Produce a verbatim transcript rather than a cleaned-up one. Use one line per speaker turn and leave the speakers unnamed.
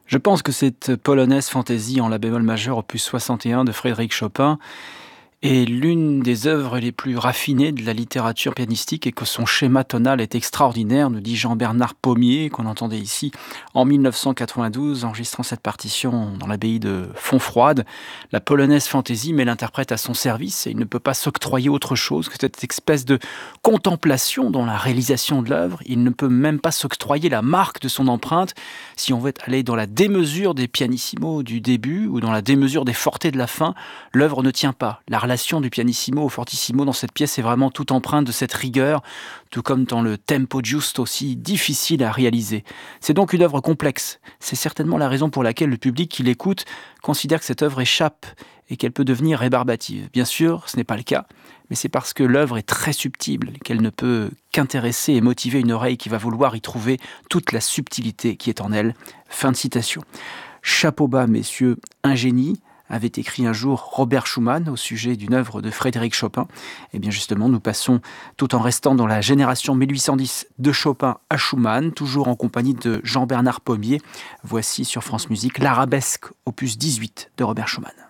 Je pense que cette polonaise fantaisie en la bémol majeur opus soixante et un de Frédéric Chopin est l'une des œuvres les plus raffinées de la littérature pianistique et que son schéma tonal est extraordinaire, nous dit Jean-Bernard Pommier, qu'on entendait ici en mille neuf cent quatre-vingt-douze, enregistrant cette partition dans l'abbaye de Fontfroide. La polonaise fantaisie met l'interprète à son service et il ne peut pas s'octroyer autre chose que cette espèce de contemplation dans la réalisation de l'œuvre. Il ne peut même pas s'octroyer la marque de son empreinte si on veut aller dans la démesure des pianissimos du début ou dans la démesure des fortés de la fin. L'œuvre ne tient pas. La relation du pianissimo au fortissimo dans cette pièce est vraiment toute empreinte de cette rigueur, tout comme dans le tempo giusto aussi difficile à réaliser. C'est donc une œuvre complexe. C'est certainement la raison pour laquelle le public qui l'écoute considère que cette œuvre échappe et qu'elle peut devenir rébarbative. Bien sûr, ce n'est pas le cas, mais c'est parce que l'œuvre est très subtile qu'elle ne peut qu'intéresser et motiver une oreille qui va vouloir y trouver toute la subtilité qui est en elle. Fin de citation. Chapeau bas, messieurs, un génie, avait écrit un jour Robert Schumann au sujet d'une œuvre de Frédéric Chopin. Et bien justement, nous passons, tout en restant dans la génération mille huit cent dix de Chopin à Schumann, toujours en compagnie de Jean-Bernard Pommier. Voici sur France Musique l'Arabesque, opus dix-huit de Robert Schumann.